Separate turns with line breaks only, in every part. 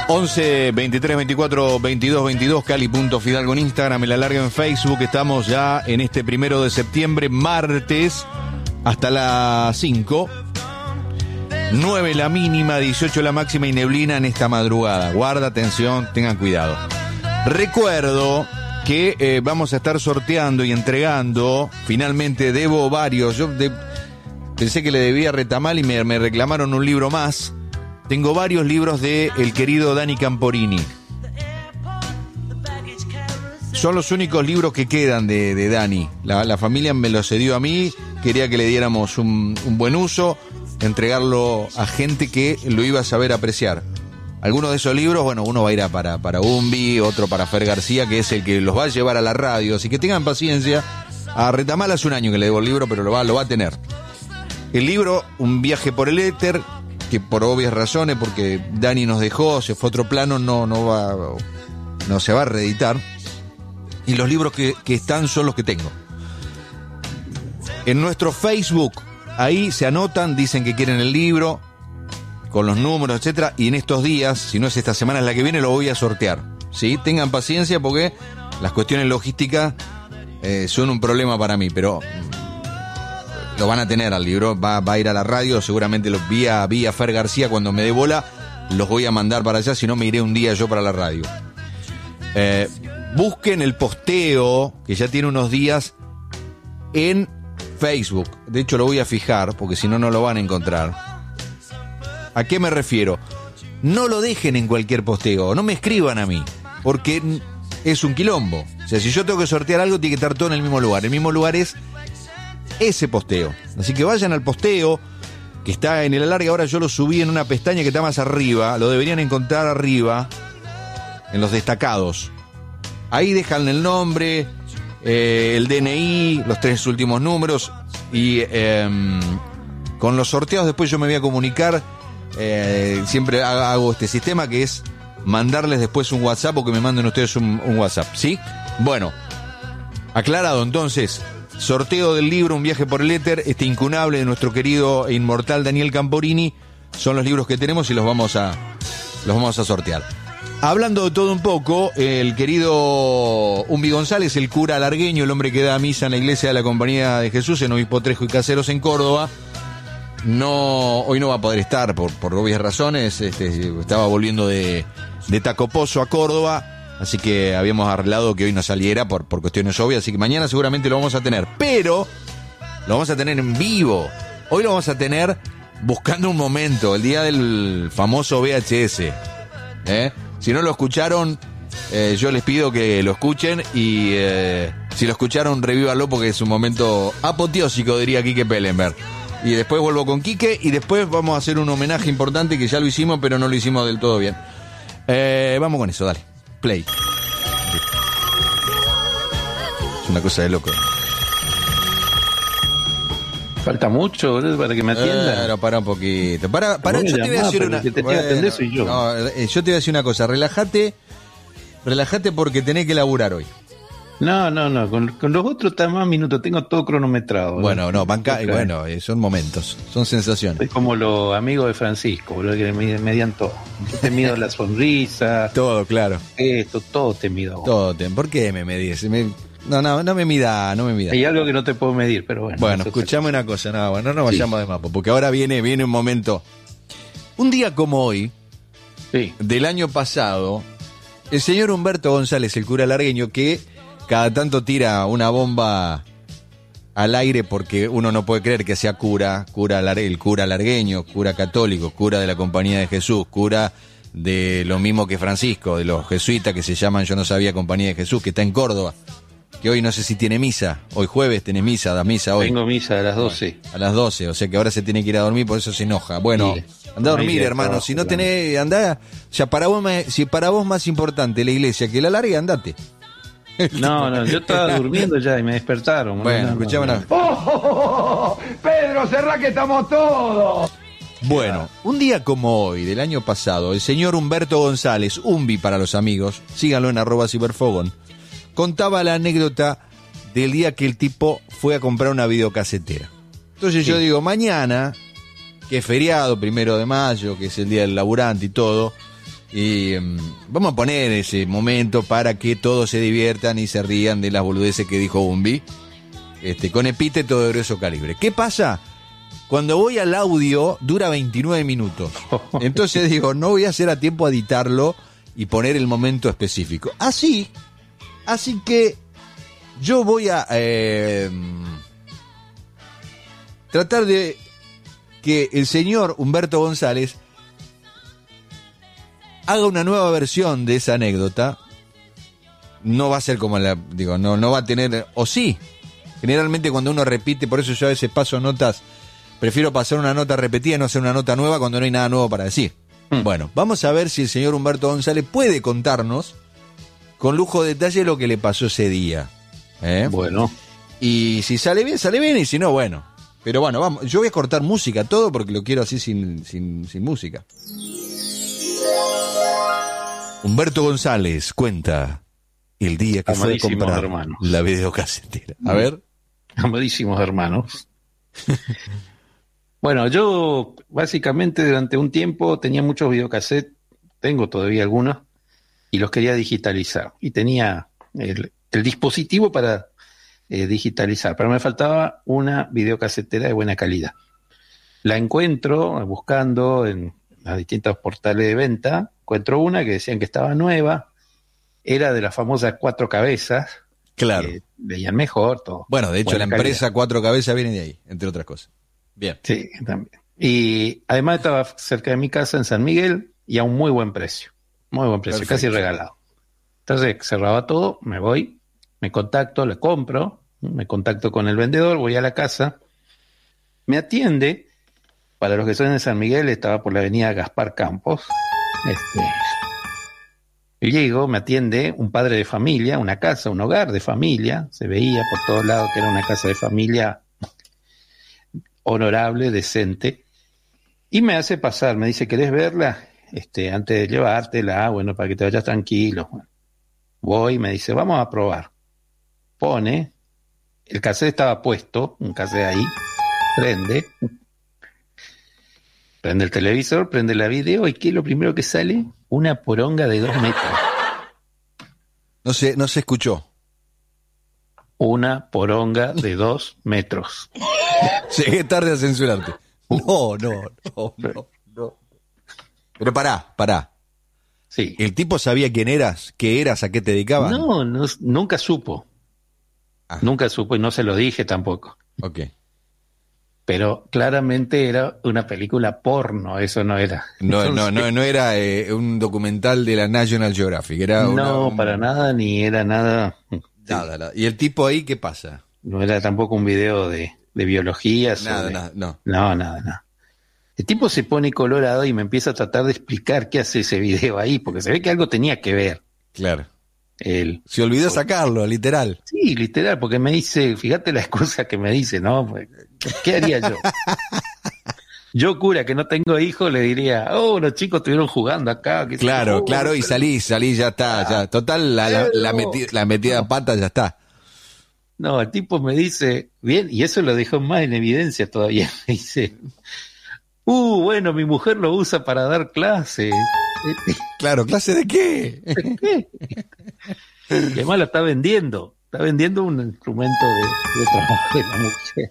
11 23 24 22 22, Cali.Fidalgo en Instagram, El Alargue en Facebook. Estamos ya en este 1 de septiembre, martes, hasta las 5. 9 la mínima, 18 la máxima y neblina en esta madrugada. Guarda, atención, tengan cuidado. Recuerdo que vamos a estar sorteando y entregando, finalmente debo varios. Yo pensé que le debía a Retamal y me reclamaron un libro más. Tengo varios libros de el querido Dani Camporini. Son los únicos libros que quedan de Dani. La familia me los cedió a mí, quería que le diéramos un buen uso, entregarlo a gente que lo iba a saber apreciar. Algunos de esos libros, bueno, uno va a ir para Umbi, otro para Fer García, que es el que los va a llevar a la radio. Así que tengan paciencia. A Retamal hace un año que le debo el libro, pero lo va a tener. El libro, Un viaje por el éter, que por obvias razones, porque Dani nos dejó, se fue a otro plano, no se va a reeditar. Y los libros que están son los que tengo. En nuestro Facebook, ahí se anotan, dicen que quieren el libro, con los números, etcétera, y en estos días, si no es esta semana, es la que viene, lo voy a sortear. ¿Sí? Tengan paciencia porque las cuestiones logísticas son un problema para mí, pero lo van a tener al libro, va a ir a la radio, seguramente los vía Fer García, cuando me dé bola, los voy a mandar para allá, si no me iré un día yo para la radio. Busquen el posteo, que ya tiene unos días, en Facebook. De hecho lo voy a fijar, porque si no, no lo van a encontrar. ¿A qué me refiero? No lo dejen en cualquier posteo, no me escriban a mí, porque es un quilombo. O sea, si yo tengo que sortear algo, tiene que estar todo en el mismo lugar. El mismo lugar es ese posteo. Así que vayan al posteo, que está en El Alargue. Ahora yo lo subí en una pestaña que está más arriba, lo deberían encontrar arriba, en los destacados. Ahí dejan el nombre, el DNI, los 3 últimos números, y con los sorteos después yo me voy a comunicar. Siempre hago este sistema que es mandarles después un WhatsApp o que me manden ustedes un WhatsApp, ¿sí? Bueno, aclarado entonces, sorteo del libro Un viaje por el éter, este incunable de nuestro querido e inmortal Daniel Camporini, son los libros que tenemos y los vamos a sortear. Hablando de todo un poco, el querido Umbi González, el cura alargueño, el hombre que da misa en la iglesia de la Compañía de Jesús en Obispo Trejo y Caseros en Córdoba, hoy no va a poder estar por obvias razones. Estaba volviendo de Tacopozo a Córdoba, así que habíamos arreglado que hoy no saliera por cuestiones obvias, así que mañana seguramente lo vamos a tener, pero lo vamos a tener en vivo. Hoy lo vamos a tener buscando un momento, el día del famoso VHS. Si no lo escucharon, yo les pido que lo escuchen y si lo escucharon, revívalo porque es un momento apoteósico, diría Quique Pellenberg. Y después vuelvo con Quique y después vamos a hacer un homenaje importante que ya lo hicimos, pero no lo hicimos del todo bien. Vamos con eso, dale. Play. Es una cosa de loco.
Falta mucho, boludo, para que me atienda.
Pero para un poquito. Para, yo te voy a decir una.
Que te tenga que atender soy yo.
No, yo te voy a decir una cosa. Relájate porque tenés que laburar hoy.
No, con los otros está más minutos, tengo todo cronometrado.
Bueno, no, banca, y bueno, son momentos, son sensaciones.
Es como los amigos de Francisco, boludo, que me medían todo. Yo te mido la sonrisa.
Todo, claro.
Todo te mido.
¿Por qué me medís? No me mida.
Hay algo que no te puedo medir, pero bueno.
Bueno, escuchame una cosa, no nos vayamos de mapa, porque ahora viene un momento. Un día como hoy, del año pasado, el señor Humberto González, el cura alargueño, que cada tanto tira una bomba al aire porque uno no puede creer que sea el cura alargueño, cura católico, cura de la Compañía de Jesús, cura de lo mismo que Francisco, de los jesuitas que se llaman Yo no sabía Compañía de Jesús, que está en Córdoba, que hoy no sé si tiene misa, hoy jueves tenés misa, da misa hoy.
Tengo misa a las 12.
A las 12, o sea que ahora se tiene que ir a dormir, por eso se enoja. Bueno, anda a dormir, hermano, si no tenés, andá, o sea, si para vos más importante la iglesia que la larga, andate.
No, yo estaba durmiendo ya y me despertaron.
Bueno, escuchame una.
Pedro, cerrá que estamos todos.
Bueno, un día como hoy, del año pasado, el señor Humberto González, Umbi para los amigos, síganlo en @ciberfogon, contaba la anécdota del día que el tipo fue a comprar una videocasetera. Entonces yo digo, mañana, que es feriado, 1 de mayo, que es el día del laburante y todo, Y vamos a poner ese momento para que todos se diviertan y se rían de las boludeces que dijo Bumbi, con epíteto de grueso calibre. ¿Qué pasa? Cuando voy al audio dura 29 minutos. Entonces digo, no voy a hacer a tiempo a editarlo y poner el momento específico. Así que yo voy a tratar de que el señor Humberto González haga una nueva versión de esa anécdota. No va a ser como no va a tener, o sí. Generalmente cuando uno repite, por eso yo a veces paso notas, prefiero pasar una nota repetida y no hacer una nota nueva cuando no hay nada nuevo para decir. Bueno, vamos a ver si el señor Humberto González puede contarnos con lujo de detalle lo que le pasó ese día.
Bueno.
Y si sale bien, y si no, bueno. Pero bueno, vamos, yo voy a cortar música todo porque lo quiero así sin música. Humberto González cuenta el día que fue a comprar
hermanos.
La videocasetera. A ver.
Amadísimos hermanos. Bueno, yo básicamente durante un tiempo tenía muchos videocassettes, tengo todavía algunos, y los quería digitalizar. Y tenía el dispositivo para digitalizar, pero me faltaba una videocasetera de buena calidad. La encuentro buscando en los distintos portales de venta, encuentro una que decían que estaba nueva, era de las famosas 4 cabezas.
Claro.
Veían mejor, todo.
Bueno, de hecho
buena
la empresa
calidad.
4 cabezas viene de ahí, entre otras cosas. Bien.
Sí, también. Y además estaba cerca de mi casa en San Miguel y a un muy buen precio. Muy buen precio,
Perfecto.
casi regalado. Entonces cerraba todo, me voy, me contacto, le compro, me contacto con el vendedor, voy a la casa, me atiende. Para los que son de San Miguel, estaba por la avenida Gaspar Campos. Y llego, me atiende un padre de familia, una casa, un hogar de familia. Se veía por todos lados que era una casa de familia honorable, decente. Y me hace pasar, me dice, ¿querés verla? Antes de llevártela, bueno, para que te vayas tranquilo. Bueno, voy, me dice, vamos a probar. Pone, el cassette estaba puesto, un cassette ahí, prende el televisor, prende la video, ¿y qué es lo primero que sale? Una poronga de 2 metros.
No se escuchó.
Una poronga de 2 metros.
Llegué tarde a censurarte. No. Pero pará.
Sí.
¿El tipo sabía quién eras? ¿Qué eras? ¿A qué te dedicabas?
No, nunca supo.
Ah.
Nunca supo y no se lo dije tampoco.
Ok.
Pero claramente era una película porno, eso no era.
No
Entonces,
era un documental de la National Geographic. Era
para nada, ni era nada.
Nada. ¿Y el tipo ahí qué pasa?
No era tampoco un video de biología.
Nada, no.
No, nada. El tipo se pone colorado y me empieza a tratar de explicar qué hace ese video ahí, porque se ve que algo tenía que ver.
Claro.
Él.
Se olvidó sacarlo, literal.
Sí, literal, porque me dice, fíjate la excusa que me dice, ¿no? ¿Qué haría yo? Yo, cura, que no tengo hijos, le diría, los chicos estuvieron jugando acá.
Claro, y salí, ya está, ya. Total, la metida de pata ya está.
No, el tipo me dice, bien, y eso lo dejó más en evidencia todavía, me dice, bueno, mi mujer lo usa para dar clase.
Claro, ¿clase de qué?
¿Qué? Y además la está vendiendo un instrumento de trabajo de la mujer.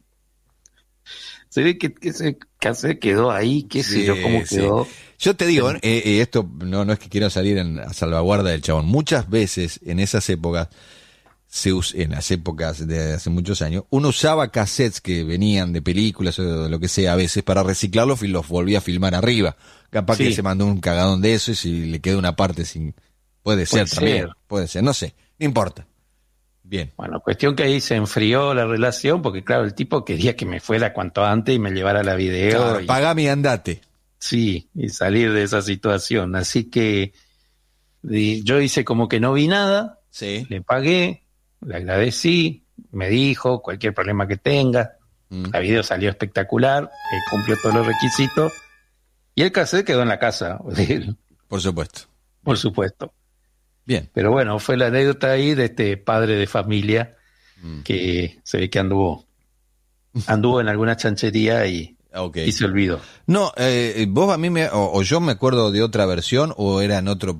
Se ve que ese cassette quedó ahí, qué sé yo cómo quedó.
Yo te digo, esto no es que quiero salir a salvaguarda del chabón. Muchas veces en esas épocas, en las épocas de hace muchos años, uno usaba cassettes que venían de películas o de lo que sea a veces para reciclarlos y los volvía a filmar arriba. Capaz que se mandó un cagadón de eso y si le queda una parte sin... Puede ser también, puede ser, no sé, no importa. Bien.
Bueno, cuestión que ahí se enfrió la relación porque claro, el tipo quería que me fuera cuanto antes y me llevara la video.
Claro, pagame y andate.
Sí, y salir de esa situación. Así que yo hice como que no vi nada, le pagué, le agradecí, me dijo cualquier problema que tenga. La video salió espectacular, cumplió todos los requisitos y el cassette quedó en la casa de él.
Por supuesto.
Por supuesto.
Bien.
Pero bueno, fue la anécdota ahí de este padre de familia que se ve que anduvo en alguna chanchería y
Okay.
Y se olvidó.
No, vos a mí o yo me acuerdo de otra versión, o era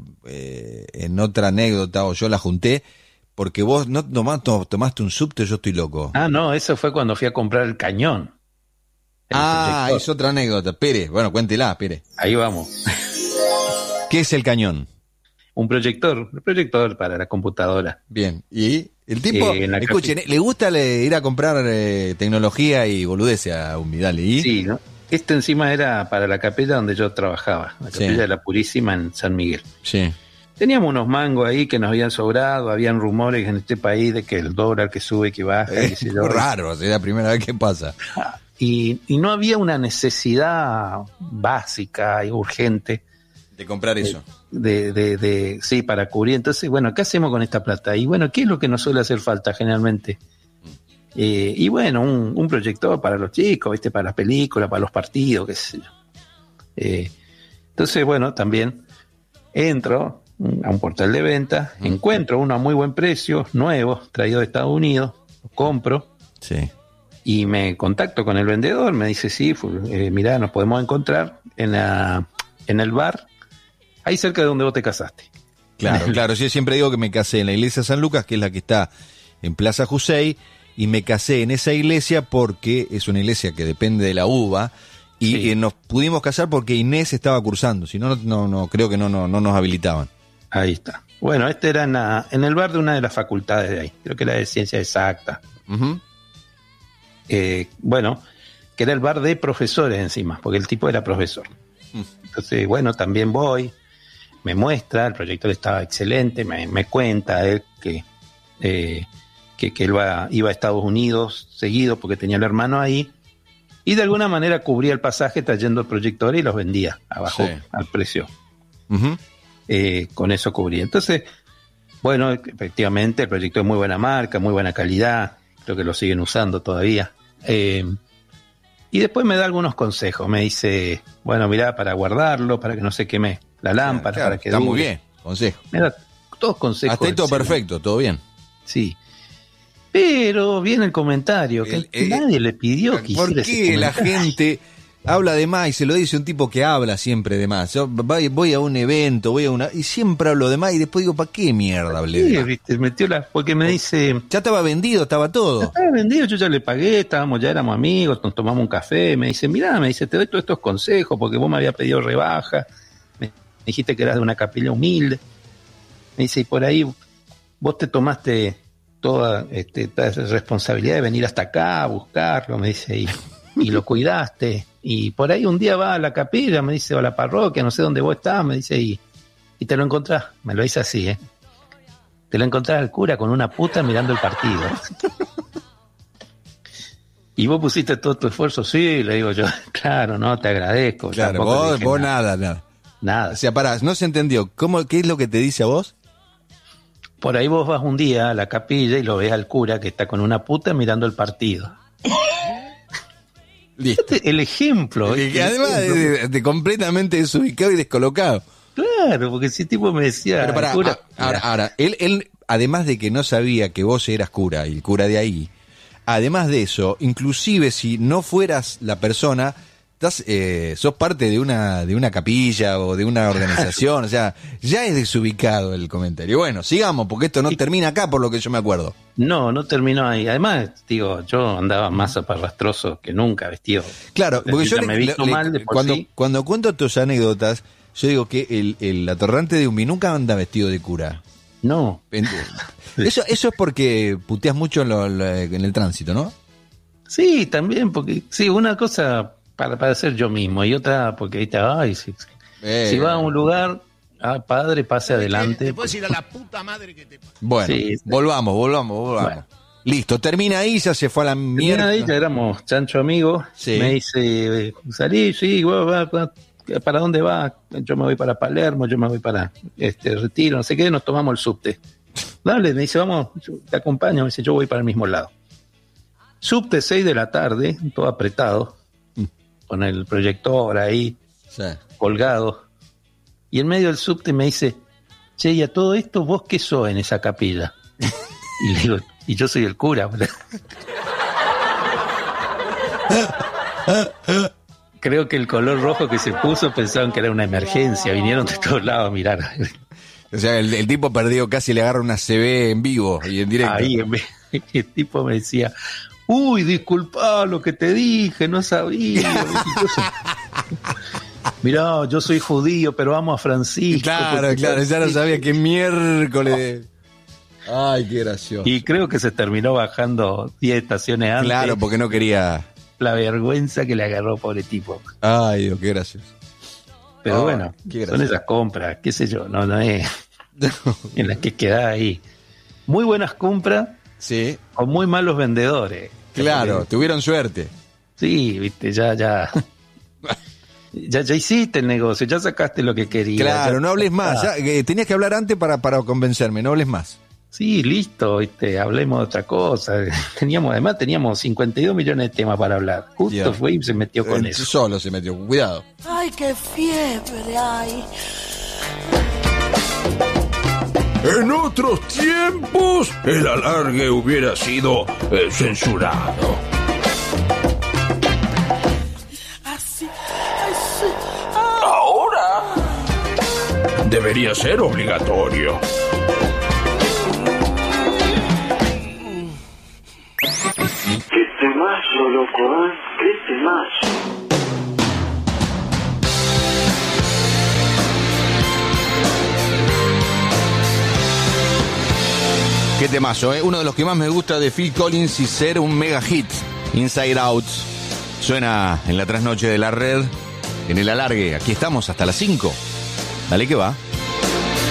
en otra anécdota, o yo la junté, porque vos no tomaste un subte, yo estoy loco.
Ah, no, eso fue cuando fui a comprar el cañón.
Es otra anécdota. Pere, bueno, cuéntela, Pere.
Ahí vamos.
¿Qué es el cañón?
Un proyector para la computadora.
Bien, y el tipo, escuchen, le gusta ir a comprar tecnología y boludece a un Vidal. ¿Y?
Sí, ¿no? Este encima era para la capilla donde yo trabajaba, la capilla de la Purísima en San Miguel.
Sí.
Teníamos unos mangos ahí que nos habían sobrado, habían rumores en este país de que el dólar que sube, que baja.
Es raro, es la primera vez que pasa.
Y no había una necesidad básica y urgente
de comprar eso.
Sí, para cubrir. Entonces, bueno, ¿qué hacemos con esta plata? Y bueno, ¿qué es lo que nos suele hacer falta generalmente? Y bueno, un proyector para los chicos, ¿viste? Para las películas, para los partidos, qué sé yo. Entonces, bueno, también entro a un portal de venta, encuentro uno a muy buen precio, nuevo, traído de Estados Unidos, lo compro.
Sí.
Y me contacto con el vendedor, me dice, sí, mirá, nos podemos encontrar en el bar, ahí cerca de donde vos te casaste.
Claro, yo siempre digo que me casé en la iglesia de San Lucas, que es la que está en Plaza Jusey, y me casé en esa iglesia porque es una iglesia que depende de la UBA, y nos pudimos casar porque Inés estaba cursando, si no, creo que no nos habilitaban.
Ahí está. Bueno, este era en el bar de una de las facultades de ahí, creo que era de Ciencia Exacta.
Uh-huh.
Bueno, que era el bar de profesores encima, porque el tipo era profesor. Entonces, bueno, también voy, me muestra, el proyector estaba excelente, me cuenta él que él iba a Estados Unidos seguido porque tenía el hermano ahí, y de alguna manera cubría el pasaje trayendo el proyector y los vendía abajo al precio.
Uh-huh.
Con eso cubría. Entonces, bueno, efectivamente el proyector es muy buena marca, muy buena calidad, creo que lo siguen usando todavía. Y después me da algunos consejos, me dice, bueno, mirá, para guardarlo, para que no se queme la lámpara, para que
está
dure.
muy bien, consejo.
Me da todos consejos.
Hasta ahí todo perfecto, todo bien.
Sí. Pero viene el comentario, que nadie le pidió que
¿por
hiciera
qué
ese
la
comentario?
gente habla de más y se lo dice un tipo que habla siempre de más? Yo voy a un evento, y siempre hablo de más y después digo, ¿para qué mierda hablé de más?
¿Viste? Porque me dice...
Ya estaba vendido, estaba todo.
Estaba vendido, yo ya le pagué, ya éramos amigos, nos tomamos un café, me dice, mirá, te doy todos estos consejos porque vos me habías pedido rebaja, me dijiste que eras de una capilla humilde, me dice, y por ahí vos te tomaste toda esa responsabilidad de venir hasta acá a buscarlo, me dice, y lo cuidaste, y por ahí un día va a la capilla, me dice, o a la parroquia, no sé dónde vos estás, me dice, y te lo encontrás, me lo dice así, te lo encontrás al cura con una puta mirando el partido. Y vos pusiste todo tu esfuerzo, sí, le digo yo, claro, no, te agradezco.
Claro, vos nada.
Nada.
O sea, pará, no se entendió. ¿Qué es lo que te dice a vos?
Por ahí vos vas un día a la capilla y lo ves al cura que está con una puta mirando el partido.
Listo.
El ejemplo.
Además de completamente desubicado y descolocado.
Claro, porque ese tipo me decía...
Pero pará,
cura,
ahora, él, además de que no sabía que vos eras cura, y el cura de ahí, además de eso, inclusive si no fueras la persona... sos parte de una capilla o de una organización, o sea, ya es desubicado el comentario. Bueno, sigamos, porque esto no termina acá por lo que yo me acuerdo.
No terminó ahí. Además, digo, yo andaba más zaparrastroso que nunca vestido.
Claro, porque yo
me visto mal de por sí.
Cuando cuento tus anécdotas, yo digo que el atorrante de Umbi nunca anda vestido de cura.
No.
Eso es porque puteas mucho en el tránsito, ¿no?
Sí, también, porque sí, una cosa... Para ser yo mismo, y otra porque ahí si va a un lugar, padre, pase adelante.
Te puedes ir a la puta madre que te pasa.
Bueno,
sí.
volvamos.
Bueno.
Listo, termina ahí, ya se fue a la mierda.
Ahí ya éramos chancho amigos.
Sí.
Me dice, salí, sí, ¿para dónde va? Yo me voy para Palermo, yo me voy para Retiro, no sé qué, nos tomamos el subte. Dale, me dice, vamos, te acompaño, me dice, yo voy para el mismo lado. Subte 6 de la tarde, todo apretado, con el proyector ahí, colgado. Y en medio del subte me dice, che, y a todo esto, ¿vos qué sos en esa capilla? Y le digo, y yo soy el cura. creo que el color rojo que se puso pensaban que era una emergencia, vinieron de todos lados a mirar.
O sea, el tipo perdido casi le agarra una CB en vivo y en directo.
Ahí el tipo me decía, uy, disculpa lo que te dije, no sabía. Mirá, yo soy judío, pero amo a Francisco.
Claro, ya no sabía qué miércoles. Ay, qué gracioso.
Y creo que se terminó bajando 10 estaciones antes.
Claro, porque no quería.
La vergüenza que le agarró, pobre tipo.
Ay, Dios, qué gracioso.
Pero bueno,
qué
son esas compras, qué sé yo, no es en las que queda ahí. Muy buenas compras,
sí,
con muy malos vendedores.
Claro, tuvieron suerte.
Sí, viste, ya hiciste el negocio, ya sacaste lo que querías.
Claro,
ya,
no hables más. Ya, tenías que hablar antes para convencerme, no hables más.
Sí, listo, viste, hablemos de otra cosa. Además teníamos 52 millones de temas para hablar. Justo fue y se metió con eso.
Solo se metió, cuidado.
Ay, qué fiebre hay.
En otros tiempos, el alargue hubiera sido censurado.
Así.
Ahora debería ser obligatorio.
Qué temazo, loco, ¿eh? Qué temazo.
Qué temazo, ¿eh? Uno de los que más me gusta de Phil Collins y ser un mega hit. Inside Out. Suena en la trasnoche de la red, en el alargue. Aquí estamos hasta las 5. Dale que va.